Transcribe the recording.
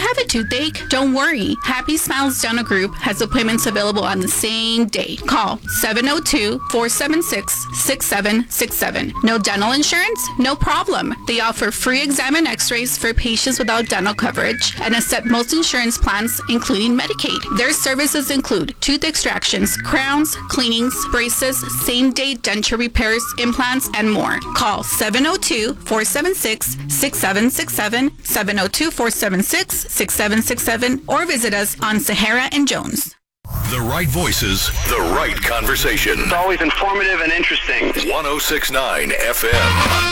have a toothache? Don't worry. Happy Smiles Dental Group has appointments available on the same day. Call 702-476-6767. No dental insurance? No problem. They offer free exam and x-rays for patients without dental coverage and accept most insurance plans, including Medicaid. Their services include tooth extractions, crowns, cleanings, braces, same-day denture repairs, implants, and more. Call 702-476-6767, 702-476-6767, or visit us on Sahara and Jones. The right voices, the right conversation. It's always informative and interesting. 106.9 FM.